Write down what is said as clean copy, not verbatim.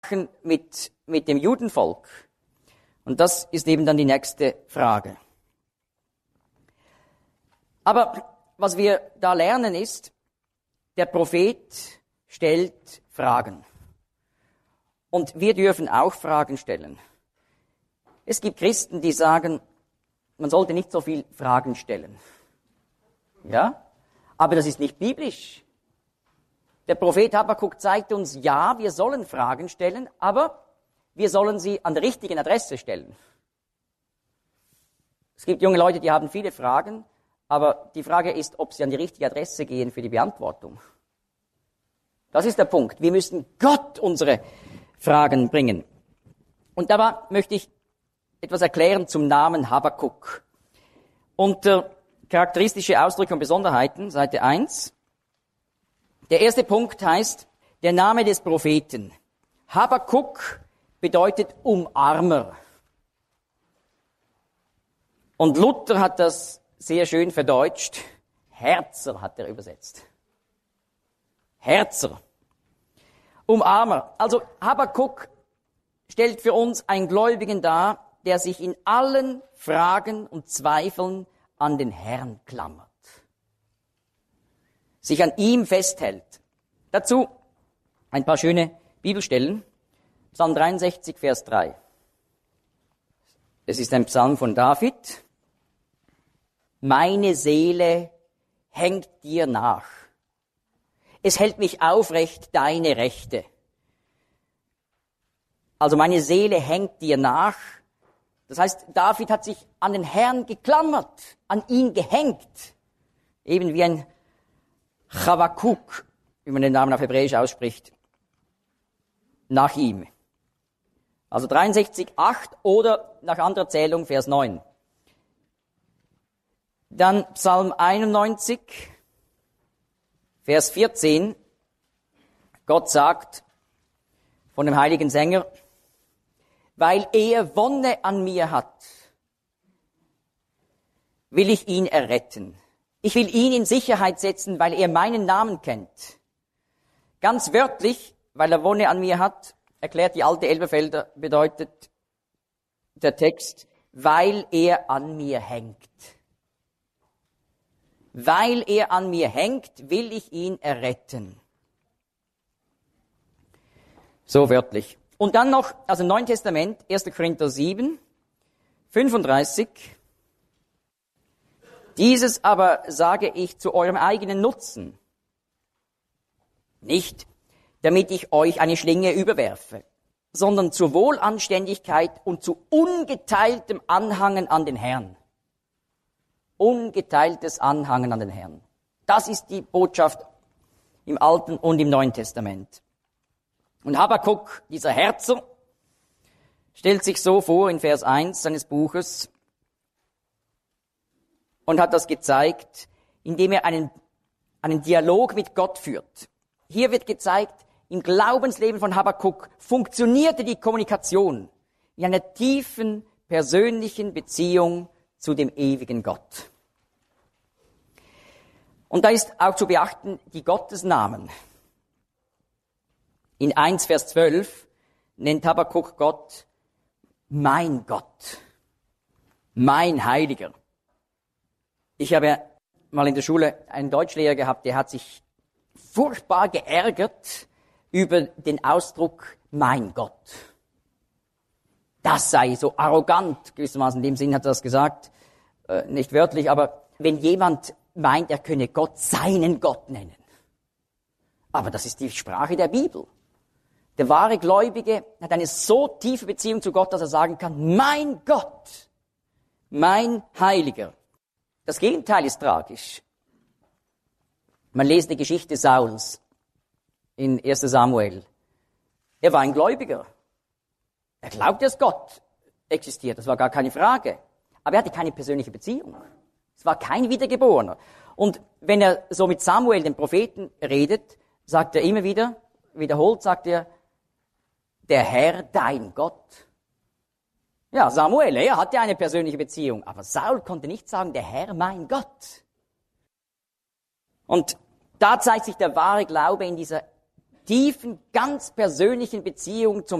mit dem Judenvolk? Und das ist eben dann die nächste Frage. Aber was wir da lernen ist, der Prophet stellt Fragen. Und wir dürfen auch Fragen stellen. Es gibt Christen, die sagen, man sollte nicht so viel Fragen stellen. Ja? Aber das ist nicht biblisch. Der Prophet Habakuk zeigt uns, ja, wir sollen Fragen stellen, aber wir sollen sie an der richtigen Adresse stellen. Es gibt junge Leute, die haben viele Fragen, aber die Frage ist, ob sie an die richtige Adresse gehen für die Beantwortung. Das ist der Punkt. Wir müssen Gott unsere Fragen bringen. Und dabei möchte ich etwas erklären zum Namen Habakuk. Unter charakteristische Ausdrücke und Besonderheiten, Seite 1. Der erste Punkt heißt, der Name des Propheten. Habakuk bedeutet Umarmer. Und Luther hat das sehr schön verdeutscht. Herzer hat er übersetzt. Herzer. Umarmer. Also Habakuk stellt für uns einen Gläubigen dar, der sich in allen Fragen und Zweifeln an den Herrn klammert. Sich an ihm festhält. Dazu ein paar schöne Bibelstellen. Psalm 63, Vers 3. Es ist ein Psalm von David. Meine Seele hängt dir nach. Es hält mich aufrecht, deine Rechte. Also meine Seele hängt dir nach. Das heißt, David hat sich an den Herrn geklammert, an ihn gehängt. Eben wie ein Chavakuk, wie man den Namen auf Hebräisch ausspricht, nach ihm. Also 63,8 oder nach anderer Zählung Vers 9. Dann Psalm 91, Vers 14. Gott sagt von dem heiligen Sänger, weil er Wonne an mir hat, will ich ihn erretten. Ich will ihn in Sicherheit setzen, weil er meinen Namen kennt. Ganz wörtlich, weil er Wonne an mir hat, erklärt die alte Elberfelder, bedeutet der Text, weil er an mir hängt. Weil er an mir hängt, will ich ihn erretten. So wörtlich. Und dann noch, also im Neuen Testament, 1. Korinther 7, 35. Dieses aber sage ich zu eurem eigenen Nutzen. Nicht, damit ich euch eine Schlinge überwerfe, sondern zur Wohlanständigkeit und zu ungeteiltem Anhangen an den Herrn. Ungeteiltes Anhangen an den Herrn. Das ist die Botschaft im Alten und im Neuen Testament. Und Habakuk, dieser Herzer, stellt sich so vor in Vers 1 seines Buches und hat das gezeigt, indem er einen Dialog mit Gott führt. Hier wird gezeigt, im Glaubensleben von Habakuk funktionierte die Kommunikation in einer tiefen, persönlichen Beziehung zu dem ewigen Gott. Und da ist auch zu beachten, die Gottesnamen. In 1 Vers 12 nennt Habakuk Gott mein Gott, mein Heiliger. Ich habe mal in der Schule einen Deutschlehrer gehabt, der hat sich furchtbar geärgert über den Ausdruck mein Gott. Das sei so arrogant, gewissermaßen in dem Sinn hat er das gesagt, nicht wörtlich, aber wenn jemand meint, er könne Gott seinen Gott nennen. Aber das ist die Sprache der Bibel. Der wahre Gläubige hat eine so tiefe Beziehung zu Gott, dass er sagen kann, mein Gott, mein Heiliger. Das Gegenteil ist tragisch. Man lest die Geschichte Sauls in 1. Samuel. Er war ein Gläubiger. Er glaubte, dass Gott existiert, das war gar keine Frage. Aber er hatte keine persönliche Beziehung. Es war kein Wiedergeborener. Und wenn er so mit Samuel, dem Propheten, redet, sagt er immer wieder, wiederholt sagt er, der Herr, dein Gott. Ja, Samuel, er hatte eine persönliche Beziehung, aber Saul konnte nicht sagen, der Herr, mein Gott. Und da zeigt sich der wahre Glaube in dieser tiefen, ganz persönlichen Beziehung zum